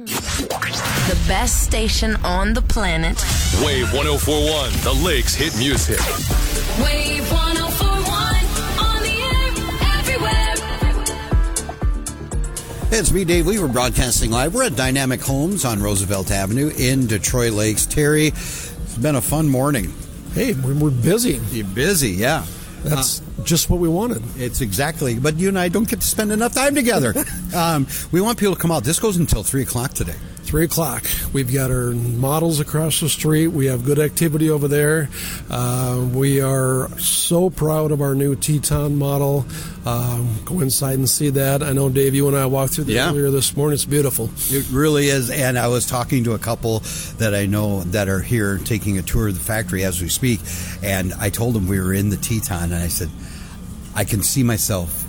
The best station on the planet. Wave 104.1, the Lakes hit music. Wave 104.1, on the air, everywhere. It's me, Dave Lee. We're broadcasting live. We're at Dynamic Homes on Roosevelt Avenue in Detroit Lakes. Terry, it's been a fun morning. Hey, we're busy. You're busy, yeah. That's just what we wanted. It's exactly. But you and I don't get to spend enough time together. We want people to come out. This goes until 3 o'clock today. 3 o'clock. We've got our models across the street. We have good activity over there. We are so proud of our new Teton model. Go inside and see that. I know, Dave, you and I walked through that earlier this morning. It's beautiful. It really is. And I was talking to a couple that I know that are here taking a tour of the factory as we speak. And I told them we were in the Teton. And I said, I could see myself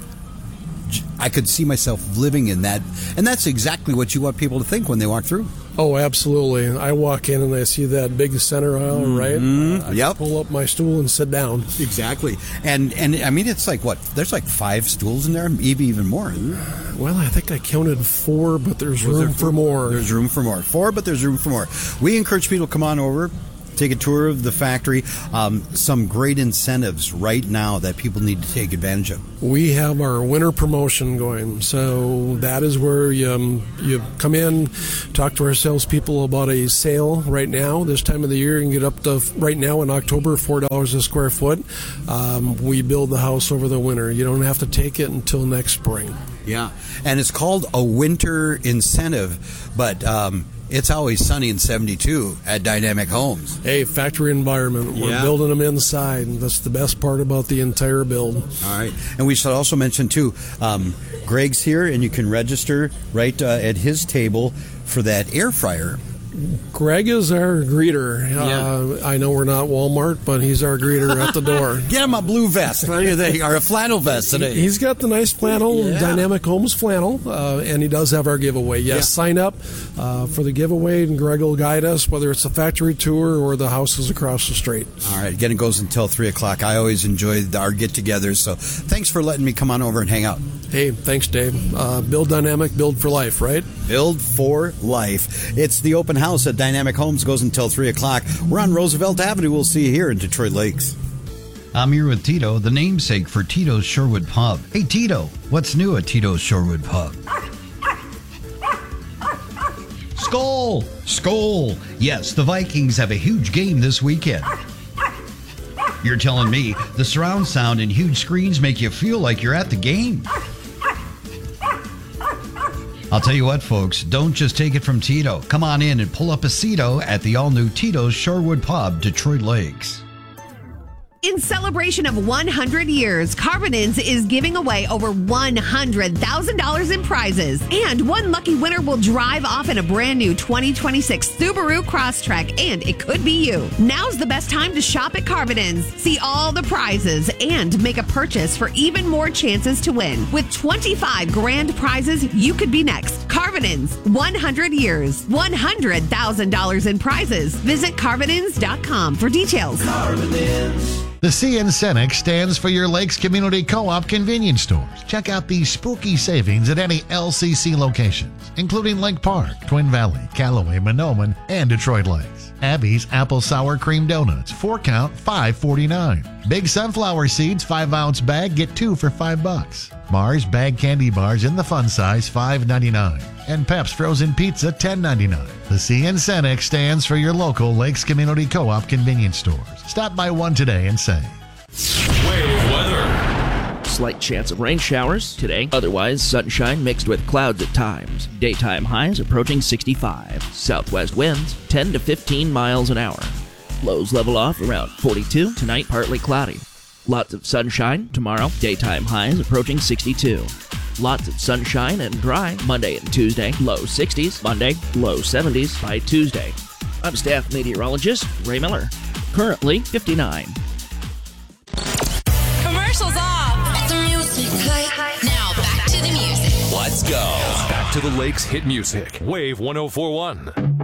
living in that. And that's exactly what you want people to think when they walk through. Oh, absolutely. I walk in and I see that big center aisle, right? I pull up my stool and sit down. Exactly. And I mean, it's like, what? There's like 5 stools in there, maybe even more. Well, I think I counted 4, but there's room for more. There's room for more. 4, but there's room for more. We encourage people to come on over, take a tour of the factory. Some great incentives right now that people need to take advantage of. We have our winter promotion going, so that is where you come in, talk to our salespeople about a sale right now. This time of the year, you can get up to, right now in October, $4 a square foot. We build the house over the winter. You don't have to take it until next spring. Yeah, and it's called a winter incentive, but it's always sunny and 72 at Dynamic Homes. Hey, factory environment. We're building them inside, and that's the best part about the entire build. All right. And we should also mention, too, Greg's here, and you can register right at his table for that air fryer. Greg is our greeter. I know we're not Walmart, but he's our greeter at the door. Get him a blue vest. What do you think? Or a flannel vest today. He's got the nice flannel, Dynamic Homes flannel, and he does have our giveaway. Yes, sign up for the giveaway, and Greg will guide us, whether it's a factory tour or the houses across the street. All right. Again, it goes until 3 o'clock. I always enjoy our get-togethers, so thanks for letting me come on over and hang out. Hey, thanks, Dave. Build Dynamic, build for life, right? Build for life. It's the open house at Dynamic Homes, goes until 3 o'clock. We're on Roosevelt Avenue. We'll see you here in Detroit Lakes. I'm here with Tito, the namesake for Tito's Shorewood Pub. Hey, Tito, what's new at Tito's Shorewood Pub? Skol! Skol! Yes, the Vikings have a huge game this weekend. You're telling me the surround sound and huge screens make you feel like you're at the game? I'll tell you what, folks, don't just take it from Tito. Come on in and pull up a Cito at the all-new Tito's Shorewood Pub, Detroit Lakes. In celebration of 100 years, Carbonins is giving away over $100,000 in prizes. And one lucky winner will drive off in a brand new 2026 Subaru Crosstrek, and it could be you. Now's the best time to shop at Carbonins. See all the prizes and make a purchase for even more chances to win. With 25 grand prizes, you could be next. Carbonins, 100 years, $100,000 in prizes. Visit Carbonins.com for details. Carbonins. The CN Cenex stands for your Lakes Community Co-op convenience stores. Check out these spooky savings at any LCC locations, including Lake Park, Twin Valley, Callaway, Monoman, and Detroit Lakes. Abby's Apple Sour Cream Donuts, 4-count, $5.49. Big Sunflower Seeds, 5-ounce bag, get 2 for $5. Mars Bag Candy Bars in the fun size, $5.99. And Pep's Frozen Pizza, $10.99. The CN Cenex stands for your local Lakes Community Co-op convenience stores. Stop by one today and save. Wave weather. Slight chance of rain showers today. Otherwise, sunshine mixed with clouds at times. Daytime highs approaching 65. Southwest winds 10 to 15 miles an hour. Lows level off around 42. Tonight, partly cloudy. Lots of sunshine tomorrow. Daytime highs approaching 62. Lots of sunshine and dry Monday and Tuesday. Low 60s Monday, low 70s by Tuesday. I'm staff meteorologist Ray Miller. Currently 59. Commercials off. Let the music play. Now back to the music. Let's go. Back to the Lakes hit music. Wave 104.1.